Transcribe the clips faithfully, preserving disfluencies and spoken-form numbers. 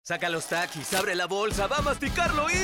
Saca los taquis, abre la bolsa, va a masticarlo y...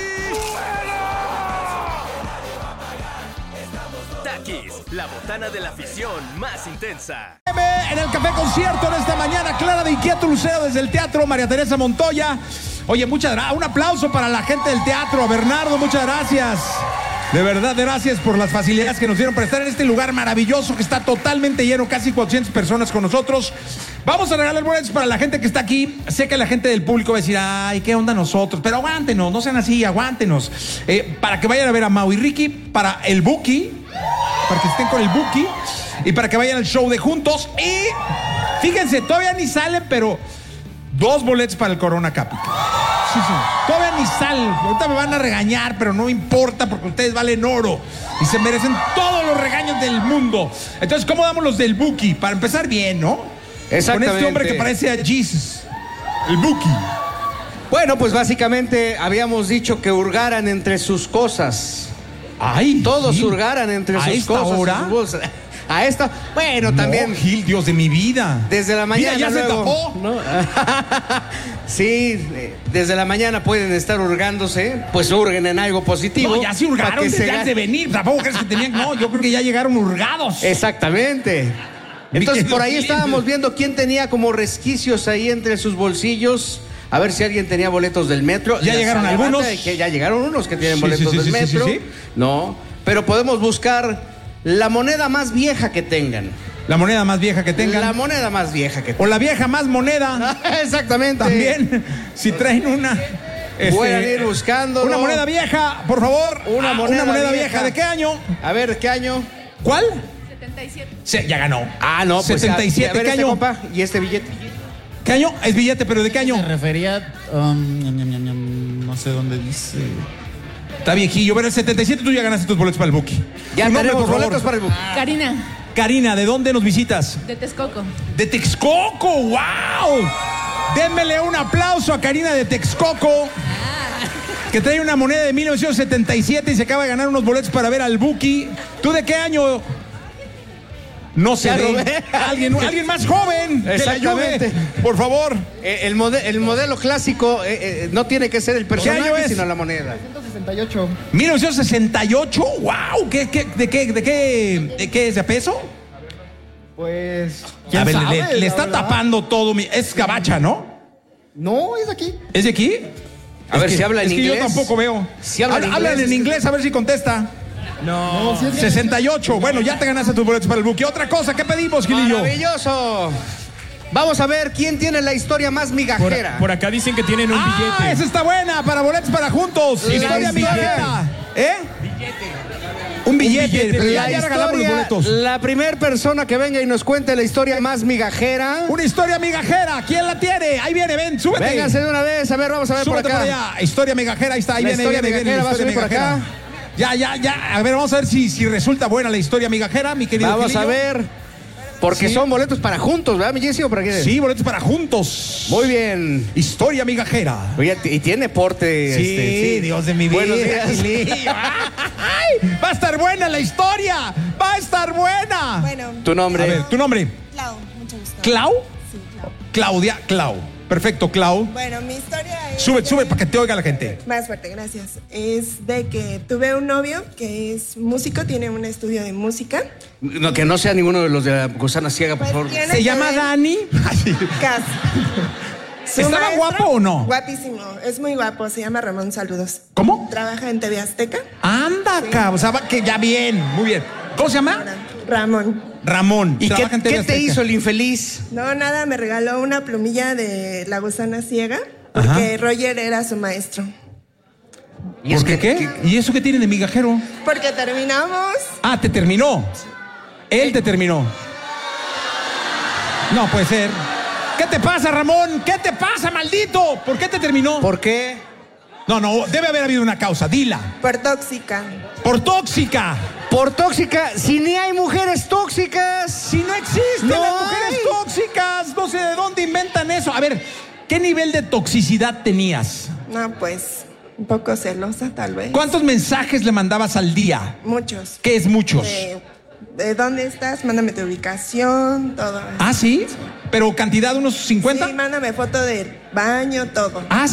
Taquis, la botana de la afición más intensa. En el Café Concierto en esta mañana, Clara de Inquieto Lucero desde el Teatro María Teresa Montoya. Oye, muchas gracias. Un aplauso para la gente del teatro. A Bernardo, muchas gracias. De verdad, gracias por las facilidades que nos dieron para estar en este lugar maravilloso que está totalmente lleno, casi cuatrocientas personas con nosotros. Vamos a regalar boletos para la gente que está aquí. Sé que la gente del público va a decir, ay, ¿qué onda nosotros? Pero aguántenos, no sean así, aguántenos. Eh, para que vayan a ver a Mau y Ricky, para el Buki, para que estén con el Buki y para que vayan al show de Juntos. Y fíjense, todavía ni salen, pero dos boletos para el Corona Capital. Sí, sí. Todavía ni salen. Ahorita me van a regañar, pero no importa porque ustedes valen oro y se merecen todos los regaños del mundo. Entonces, ¿cómo damos los del Buki? Para empezar bien, ¿no? Exactamente. Con este hombre que parece a Jesus, el Buki. Bueno, pues básicamente habíamos dicho que hurgaran entre sus cosas. Ay, Todos Gil. hurgaran entre ¿A sus esta cosas. hora? sus bolsas. A esta, bueno, No, también. Gil, Dios de mi vida. Desde la mañana. Mira, ya luego, se tapó. ¿no? Sí, desde la mañana pueden estar hurgándose, pues hurguen en algo positivo. No, ya se hurgaron que desde se antes de venir. Tampoco crees que tenían. No, yo creo que ya llegaron hurgados. Exactamente. Entonces por ahí estábamos viendo quién tenía como resquicios ahí entre sus bolsillos. A ver si alguien tenía boletos del metro. Ya llegaron se algunos. levanta de que ya llegaron unos que tienen Sí, boletos sí, sí, del sí, metro. sí, sí. No, pero podemos buscar la moneda más vieja que tengan. La moneda más vieja que tengan. La moneda más vieja que O tengan. la vieja más moneda. Exactamente. También, si traen una. Pueden ir buscando. Una moneda vieja, por favor. Una Ah, moneda una moneda vieja. vieja. ¿De qué año? A ver, ¿qué año? ¿Cuál? setenta y siete. Se, ya ganó. Ah, no, pues setenta y siete. a ver, ¿Qué este año? compa, y este billete. ¿Qué año? Es billete, pero ¿de qué año? Se refería, um, ñam, ñam, ñam, ñam, no sé dónde dice. Está viejillo. Pero el setenta y siete tú ya ganaste tus boletos para el Buki. Ya Tu nombre, tenemos por favor. boletos para el Buki. Karina, Karina, ¿de dónde nos visitas? de Texcoco. De Texcoco, wow. Démele un aplauso a Karina de Texcoco, que trae una moneda de mil novecientos setenta y siete y se acaba de ganar unos boletos para ver al Buki. ¿Tú de qué año? No sé. Ya robé. ¿Alguien, alguien más joven. Que le Exactamente. ayude, por favor. Eh, el, mode- el modelo clásico eh, eh, no tiene que ser el personaje, año es? sino la moneda. sesenta y ocho. mil novecientos sesenta y ocho, wow. ¿Qué, qué, de, qué, de, qué, ¿De qué es? ¿De peso? Pues. A ¿quién ver, le- sabe, le, le la está verdad? tapando todo. Mi, es gabacha, ¿no? No, es aquí. ¿Es de aquí? A Es ver que- si habla en es que inglés. yo tampoco veo. Si habla en Habla- inglés, hablan en es que- inglés, a ver si contesta. No, sí es que- sesenta y ocho. Bueno, ya te ganaste tus boletos para el Buki. Otra cosa, ¿qué pedimos, Gilillo? Maravilloso. Vamos a ver quién tiene la historia más Por, migajera. por acá dicen que tienen un Ah, billete. esa está buena, para boletos para juntos. La Historia historia. migajera. ¿Eh? Un billete. billete. Pero ya, La ya regalamos los historia, boletos. la primer persona que venga y nos cuente la historia más migajera. Una historia migajera. ¿Quién la tiene? Ahí viene, ven, súbete. Vénganse de una vez, a ver, vamos a ver Súbete por por acá. allá. Historia migajera, ahí está, ahí La viene, historia viene, viene. migajera la va a historia subir por migajera. acá. Ya, ya, ya. A ver, vamos a ver si, si resulta buena la historia migajera, mi querido Vamos a Gilillo. ver. Porque Sí. son boletos para juntos, ¿verdad, mi Jessy? ¿O para qué? Sí, boletos para juntos. Muy bien. Historia migajera. Oye, y tiene porte. Sí, este, Dios de mi vida. Buenos días. Gilillo. Ay, va a estar buena la historia. Va a estar buena. Bueno, Tu nombre. A ver, tu nombre. Clau, mucho gusto. ¿Clau? Sí, Clau. Claudia, Clau. Perfecto, Clau. Bueno, mi historia es... Sube, de- sube para que te oiga la gente. Más fuerte, gracias. Es de que tuve un novio que es músico, tiene un estudio de música. No, que no sea ninguno de los de la gusana ciega, por Pues favor. tiene ¿Se que su ver- Dani? Casi. Su ¿Estaba maestro- guapo o no? Guapísimo, es muy guapo, se llama Ramón, saludos. ¿Cómo? Trabaja en T V Azteca. Anda, cabrón. O sea, va que ya bien, muy bien. ¿Cómo se llama? Ramón. Ramón. ¿Y qué, Trabaja en T V qué te Azteca. hizo el infeliz? No, nada, me regaló una plumilla de la gusana ciega porque Ajá. Roger era su maestro. ¿Y es ¿Por qué que- qué? ¿Y eso qué tiene de migajero? Porque terminamos. Ah, te terminó. Él te terminó. No puede ser. ¿Qué te pasa, Ramón? ¿Qué te pasa, maldito? ¿Por qué te terminó? ¿Por qué? No, no, debe haber habido una causa. Dila. Por tóxica. Por tóxica. Por tóxica. Si ni hay mujeres tóxicas. Si no existen No las mujeres hay. tóxicas, no sé de dónde inventan eso. A ver, ¿qué nivel de toxicidad tenías? No, pues, un poco celosa tal vez. ¿Cuántos mensajes le mandabas al día? Muchos. ¿Qué es muchos? De, de dónde estás, mándame tu ubicación, todo. Ah, ¿sí? ¿Pero cantidad unos cincuenta? Sí, mándame foto del baño, todo. Ah,